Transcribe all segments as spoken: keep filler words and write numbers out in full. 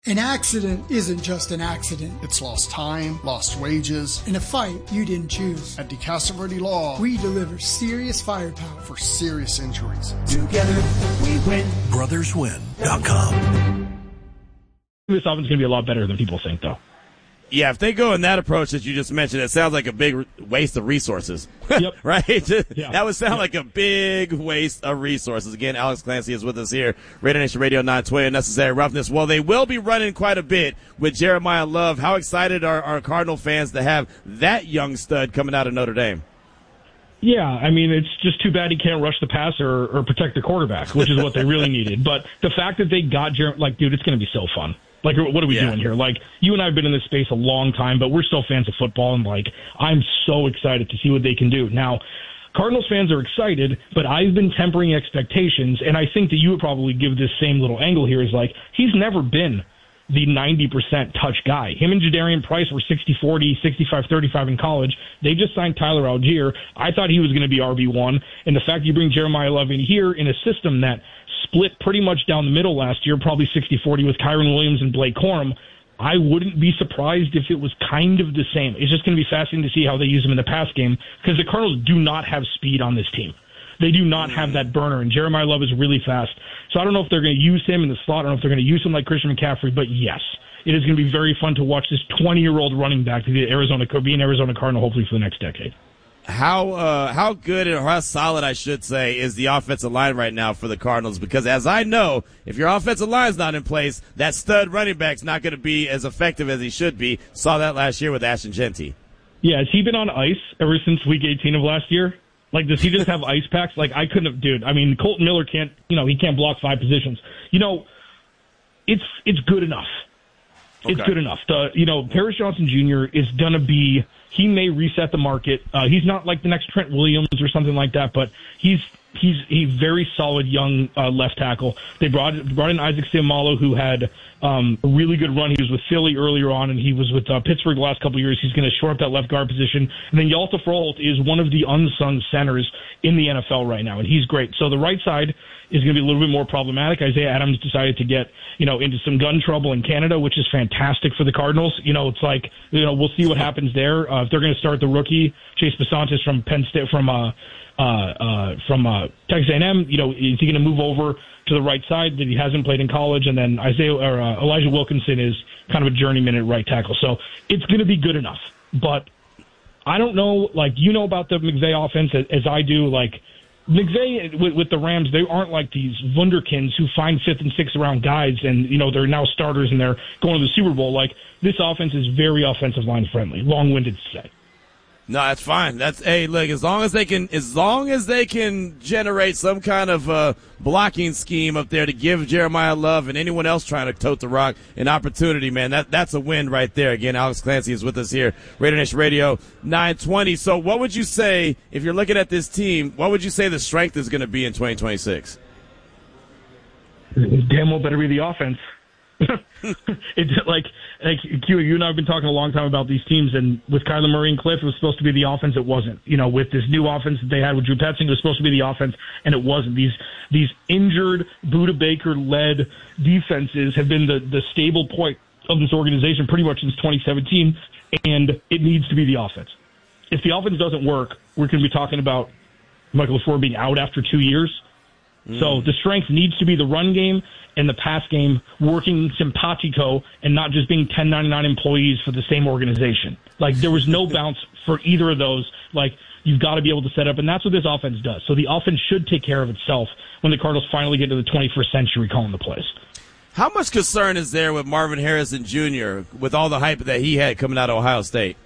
An accident isn't just an accident. It's lost time, lost wages. In a fight you didn't choose. At DeCastroverde Law, we deliver serious firepower for serious injuries. Together we win. brothers win dot com. This offense is going to be a lot better than people think, though. Yeah, if they go in that approach that you just mentioned, it sounds like a big waste of resources. Yep. Right? Yeah. That would sound yep. like a big waste of resources. Again, Alex Clancy is with us here. Raider Nation Radio nine twenty, Necessary Roughness. Well, they will be running quite a bit with Jeremiah Love. How excited are our Cardinal fans to have that young stud coming out of Notre Dame? Yeah, I mean, it's just too bad he can't rush the passer or, or protect the quarterback, which is what they really needed. But the fact that they got Jeremiah, like, dude, it's going to be so fun. Like, what are we yeah. doing here? Like, you and I have been in this space a long time, but we're still fans of football, and, like, I'm so excited to see what they can do. Now, Cardinals fans are excited, but I've been tempering expectations, and I think that you would probably give this same little angle here is, like, he's never been the ninety percent touch guy. Him and Jadarian Price were sixty forty, sixty-five thirty-five in college. They just signed Tyler Algier. I thought he was going to be R B one, and the fact you bring Jeremiah Love in here in a system that split pretty much down the middle last year, probably sixty forty with Kyron Williams and Blake Corum, I wouldn't be surprised if it was kind of the same. It's just going to be fascinating to see how they use him in the pass game because the Cardinals do not have speed on this team. They do not have that burner, and Jeremiah Love is really fast. So I don't know if they're going to use him in the slot. I don't know if they're going to use him like Christian McCaffrey, but yes, it is going to be very fun to watch this twenty-year-old running back to the Arizona, be an Arizona Cardinal hopefully for the next decade. How uh, how good or how solid, I should say, is the offensive line right now for the Cardinals? Because as I know, if your offensive line's not in place, that stud running back's not going to be as effective as he should be. Saw that last year with Ashton Genty. Yeah, has he been on ice ever since week eighteen of last year? Like, does he just have ice packs? Like, I couldn't have, dude. I mean, Colton Miller can't, you know, he can't block five positions. You know, it's it's good enough. Okay. It's good enough. The, you know, Paris Johnson Junior is going to be, he may reset the market. Uh, he's not like the next Trent Williams or something like that, but he's he's a very solid young uh, left tackle. They brought brought in Isaac Seumalo, who had um, a really good run. He was with Philly earlier on, and he was with uh, Pittsburgh the last couple of years. He's going to shore up that left guard position. And then Yalta Froholt is one of the unsung centers in the N F L right now, and he's great. So the right side is going to be a little bit more problematic. Isaiah Adams decided to get, you know, into some gun trouble in Canada, which is fantastic for the Cardinals. You know, it's like, you know, we'll see what happens there. Uh, if they're going to start the rookie, Chase Besantis from Penn State, from, uh, uh, uh, from, uh, Texas A and M, you know, is he going to move over to the right side that he hasn't played in college? And then Isaiah, or, uh, Elijah Wilkinson is kind of a journeyman at right tackle. So it's going to be good enough, but I don't know, like, you know about the McVay offense as, as I do, like, McVay with, with the Rams, they aren't like these wunderkinds who find fifth and sixth round guys and, you know, they're now starters and they're going to the Super Bowl. Like, this offense is very offensive line friendly. Long-winded to say. No, that's fine. That's, hey, look, as long as they can, as long as they can generate some kind of uh, blocking scheme up there to give Jeremiah Love and anyone else trying to tote the rock an opportunity, man, that that's a win right there. Again, Alex Clancy is with us here, Raider Nation Radio nine twenty. So what would you say, if you're looking at this team, what would you say the strength is going to be in twenty twenty-six? Damn well better be the offense. It's like, like Q, you and I have been talking a long time about these teams, and with Kyler Murray and Cliff, it was supposed to be the offense. It wasn't. You know, with this new offense that they had with Drew Petzing, it was supposed to be the offense, and it wasn't. These these injured Budda Baker-led defenses have been the, the stable point of this organization pretty much since twenty seventeen, and it needs to be the offense. If the offense doesn't work, we're going to be talking about Michael LaFleur being out after two years. Mm. So the strength needs to be the run game and the pass game working simpatico and not just being ten ninety-nine employees for the same organization. Like, there was no bounce for either of those. Like, you've got to be able to set up, and that's what this offense does. So the offense should take care of itself when the Cardinals finally get to the twenty-first century calling the plays. How much concern is there with Marvin Harrison Junior with all the hype that he had coming out of Ohio State?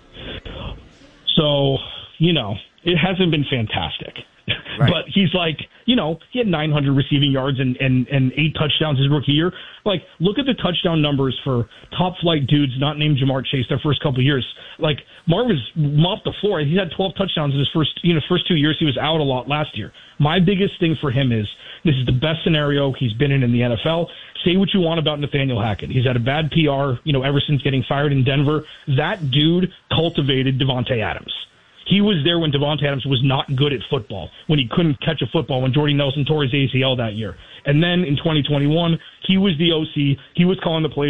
So, you know, it hasn't been fantastic. Right. But he's like, you know, he had nine hundred receiving yards and, and, and eight touchdowns his rookie year. Like, look at the touchdown numbers for top-flight dudes not named Jamar Chase their first couple of years. Like, Marvin's mopped the floor. He's had twelve touchdowns in his first, you know, first two years. He was out a lot last year. My biggest thing for him is this is the best scenario he's been in in the N F L. Say what you want about Nathaniel Hackett. He's had a bad P R, you know, ever since getting fired in Denver. That dude cultivated Davante Adams. He was there when Davante Adams was not good at football, when he couldn't catch a football, when Jordy Nelson tore his A C L that year. And then in twenty twenty-one, he was the O C. He was calling the plays.